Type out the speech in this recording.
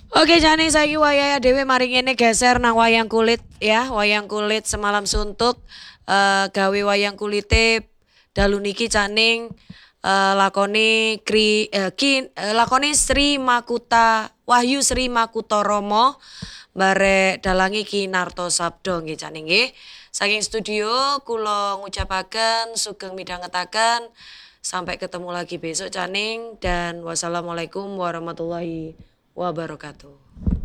Oke Jani saiki wayah dhewe mari ngene geser nang wayang kulit ya. Wayang kulit semalam suntuk gawe wayang kulite dalu niki Caning lakoni lakoni Sri Makuta Wahyu Sri Makuta Rama barek dalangi Ki Narto Sabdo nggih Caning nggih. Saking studio kula ngucapaken sugeng midhangetaken sampai ketemu lagi besok Caning dan wassalamualaikum warahmatullahi wabarakatuh.